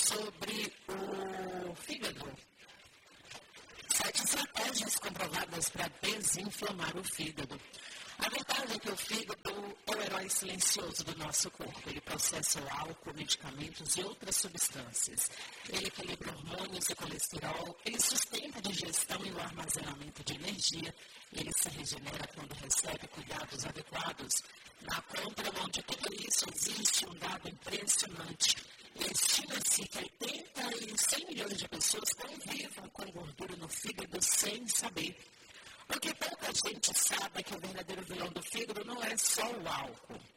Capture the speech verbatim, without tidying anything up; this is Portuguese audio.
sobre o fígado. Sete estratégias comprovadas para desinflamar o fígado. A verdade é que o fígado é o herói silencioso do nosso corpo. Ele processa o álcool, medicamentos e outras substâncias. Ele equilibra hormônios e colesterol. Ele sustenta a digestão e o armazenamento de energia. Ele se regenera quando recebe cuidados adequados. Na contramão de tudo isso, existe um dado impressionante. Estima-se que oitenta e cem milhões de pessoas convivam com gordura no fígado sem saber. O que pouca gente sabe é que o verdadeiro vilão do fígado não é só o álcool.